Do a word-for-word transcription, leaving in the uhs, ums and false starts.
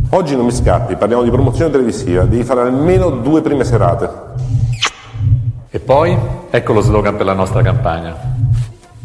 Oggi non mi scappi, parliamo di promozione televisiva, devi fare almeno due prime serate. E poi, ecco lo slogan per la nostra campagna.